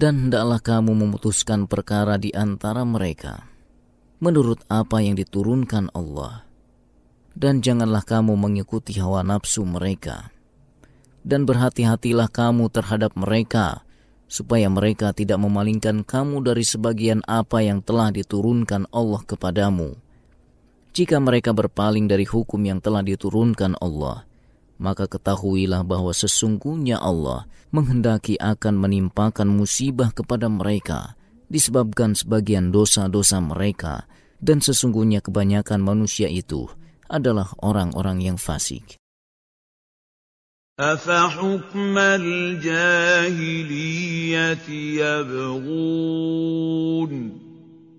Dan hendaklah kamu memutuskan perkara di antara mereka menurut apa yang diturunkan Allah. Dan janganlah kamu mengikuti hawa nafsu mereka. Dan berhati-hatilah kamu terhadap mereka, supaya mereka tidak memalingkan kamu dari sebagian apa yang telah diturunkan Allah kepadamu. Jika mereka berpaling dari hukum yang telah diturunkan Allah, maka ketahuilah bahwa sesungguhnya Allah menghendaki akan menimpakan musibah kepada mereka disebabkan sebagian dosa-dosa mereka, dan sesungguhnya kebanyakan manusia itu adalah orang-orang yang fasik. أَفَحُكْمَ الْجَاهِلِيَّةِ يَبْغُونَ